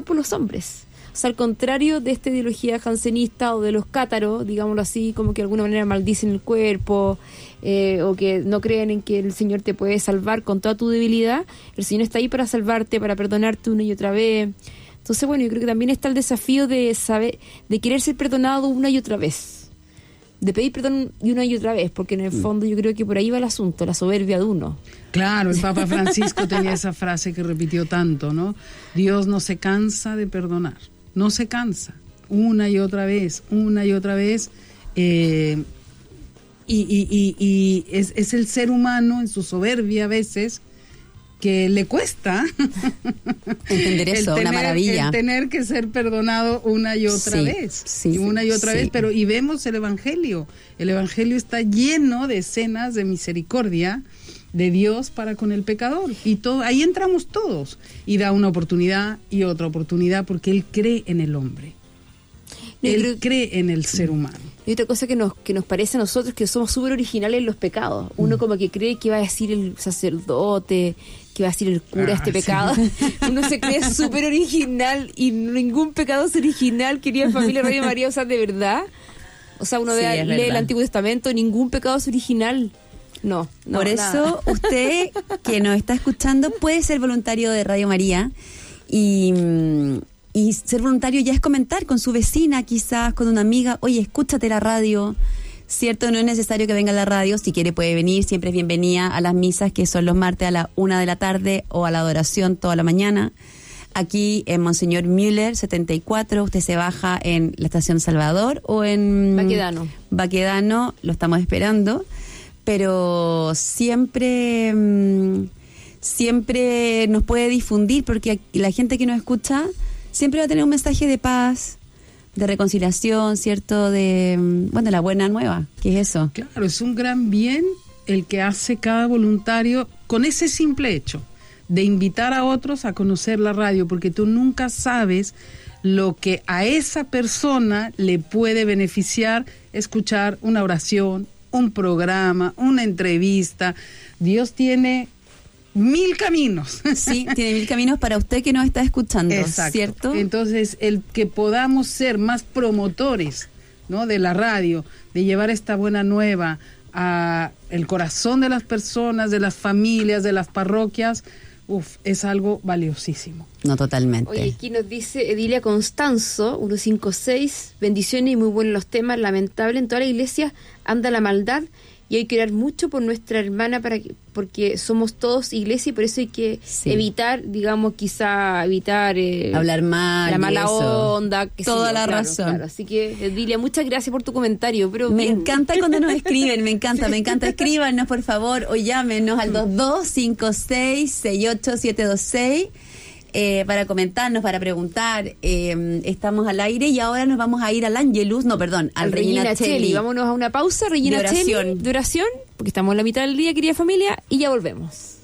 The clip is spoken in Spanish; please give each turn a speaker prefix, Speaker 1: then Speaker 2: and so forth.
Speaker 1: por los hombres. O sea, al contrario de esta ideología jansenista o de los cátaros, digámoslo así, como que de alguna manera maldicen el cuerpo, o que no creen en que el Señor te puede salvar con toda tu debilidad. El Señor está ahí para salvarte, para perdonarte una y otra vez. Entonces, bueno, yo creo que también está el desafío de saber, de querer ser perdonado una y otra vez, de pedir perdón una y otra vez, porque en el fondo yo creo que por ahí va el asunto, la soberbia de uno.
Speaker 2: Claro, el Papa Francisco tenía esa frase que repitió tanto, ¿no? Dios no se cansa de perdonar, no se cansa, una y otra vez, y es el ser humano en su soberbia a veces que le cuesta
Speaker 3: entender eso, una maravilla.
Speaker 2: El tener que ser perdonado una y otra vez, pero y vemos el Evangelio está lleno de escenas de misericordia de Dios para con el pecador, y todo, ahí entramos todos, y da una oportunidad y otra oportunidad, porque Él cree en el hombre, Él cree en el ser humano.
Speaker 1: Y otra cosa que nos parece a nosotros, que somos súper originales en los pecados. Uno como que cree que va a decir el sacerdote, que va a decir el cura este pecado. Uno se cree súper original, y ningún pecado es original, querida familia Radio María. O sea, de verdad, o sea, uno lee el Antiguo Testamento, ningún pecado es original. No,
Speaker 3: por eso usted que nos está escuchando puede ser voluntario de Radio María, y ser voluntario ya es comentar con su vecina, quizás con una amiga: oye, escúchate la radio, ¿cierto? No es necesario que venga a la radio, si quiere puede venir, siempre es bienvenida a las misas, que son los martes a la 1 de la tarde, o a la adoración toda la mañana. Aquí en Monseñor Müller 74, usted se baja en la estación Salvador o en Baquedano, lo estamos esperando. Pero siempre nos puede difundir, porque la gente que nos escucha siempre va a tener un mensaje de paz, de reconciliación, ¿cierto? De la buena nueva, ¿qué es eso?
Speaker 2: Claro, es un gran bien el que hace cada voluntario con ese simple hecho de invitar a otros a conocer la radio, porque tú nunca sabes lo que a esa persona le puede beneficiar escuchar una oración, un programa, una entrevista. Dios tiene 1000 caminos.
Speaker 3: Sí, tiene 1000 caminos para usted que nos está escuchando.
Speaker 2: Exacto.
Speaker 3: ¿Cierto?
Speaker 2: Entonces, el que podamos ser más promotores, ¿no?, de la radio, de llevar esta buena nueva a el corazón de las personas, de las familias, de las parroquias, es algo valiosísimo.
Speaker 3: No, totalmente.
Speaker 1: Oye, aquí nos dice Edilia Constanzo, 156, bendiciones y muy buenos los temas. Lamentable, en toda la iglesia anda la maldad, y hay que orar mucho por nuestra hermana porque somos todos iglesia, y por eso hay que evitar, digamos,
Speaker 3: hablar mal,
Speaker 1: la mala onda,
Speaker 3: toda la razón.
Speaker 1: Claro. Así que, Edilia, muchas gracias por tu comentario. Pero
Speaker 3: me encanta cuando nos escriben, me encanta. Escríbanos, por favor, o llámenos al 2256-68726 para comentarnos, para preguntar. Estamos al aire, y ahora nos vamos a ir al al Regina Cheli.
Speaker 1: Vámonos a una pausa, Regina Cheli, de oración, porque estamos en la mitad del día, querida familia, y ya volvemos.